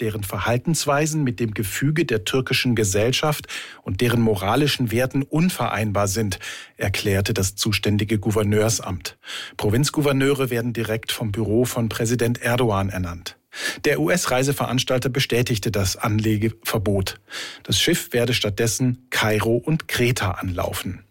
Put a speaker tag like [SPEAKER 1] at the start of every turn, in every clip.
[SPEAKER 1] deren Verhaltensweisen mit dem Gefüge der türkischen Gesellschaft und deren moralischen Werten unvereinbar sind, erklärte das zuständige Gouverneursamt. Provinzgouverneure werden direkt vom Büro von Präsident Erdogan ernannt. Der US-Reiseveranstalter bestätigte das Anlegeverbot. Das Schiff werde stattdessen Kairo und Kreta anlaufen.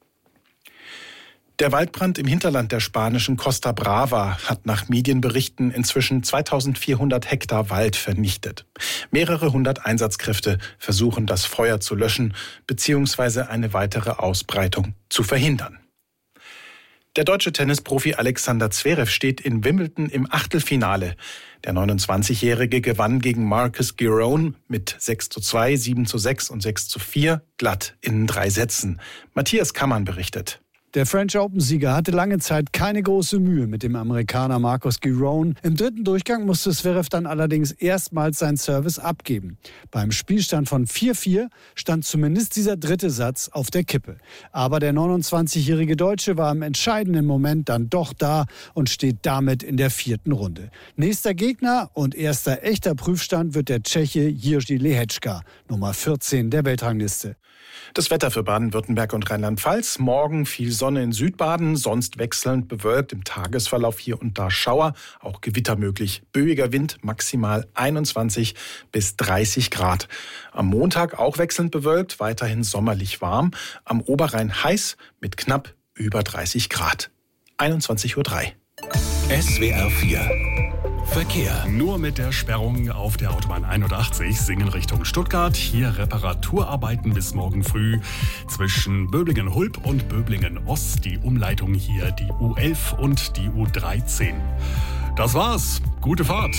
[SPEAKER 1] Der Waldbrand im Hinterland der spanischen Costa Brava hat nach Medienberichten inzwischen 2400 Hektar Wald vernichtet. Mehrere hundert Einsatzkräfte versuchen, das Feuer zu löschen bzw. eine weitere Ausbreitung zu verhindern. Der deutsche Tennisprofi Alexander Zverev steht in Wimbledon im Achtelfinale. Der 29-Jährige gewann gegen Marcus Giron mit 6:2, 7:6 und 6:4 glatt in 3 Sätzen. Matthias Kammann berichtet.
[SPEAKER 2] Der French Open-Sieger hatte lange Zeit keine große Mühe mit dem Amerikaner Marcus Giron. Im dritten Durchgang musste Zverev dann allerdings erstmals seinen Service abgeben. Beim Spielstand von 4:4 stand zumindest dieser dritte Satz auf der Kippe. Aber der 29-jährige Deutsche war im entscheidenden Moment dann doch da und steht damit in der 4. Runde. Nächster Gegner und erster echter Prüfstand wird der Tscheche Jiří Lehečka, Nummer 14 der Weltrangliste.
[SPEAKER 1] Das Wetter für Baden-Württemberg und Rheinland-Pfalz. Morgen viel Sonne in Südbaden, sonst wechselnd bewölkt. Im Tagesverlauf hier und da Schauer, auch Gewitter möglich. Böiger Wind, maximal 21 bis 30 Grad. Am Montag auch wechselnd bewölkt, weiterhin sommerlich warm. Am Oberrhein heiß mit knapp über 30 Grad. 21:03 Uhr.
[SPEAKER 3] SWR 4 Verkehr.
[SPEAKER 4] Nur mit der Sperrung auf der Autobahn 81 Singen Richtung Stuttgart. Hier Reparaturarbeiten bis morgen früh zwischen Böblingen-Hulb und Böblingen-Ost. Die Umleitung hier die U11 und die U13. Das war's. Gute Fahrt.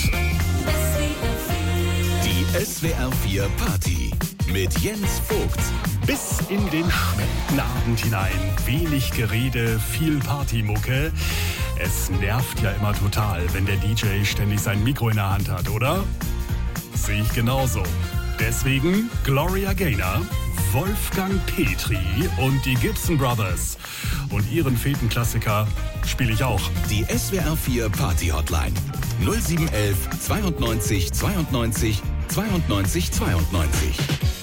[SPEAKER 3] Die SWR 4 Party mit Jens Vogt.
[SPEAKER 4] Bis in den späten Abend hinein. Wenig Gerede, viel Partymucke. Es nervt ja immer total, wenn der DJ ständig sein Mikro in der Hand hat, oder? Sehe ich genauso. Deswegen Gloria Gaynor, Wolfgang Petri und die Gibson Brothers. Und ihren Fetenklassiker spiele ich auch.
[SPEAKER 3] Die SWR 4 Party Hotline 0711 92 92 92 92.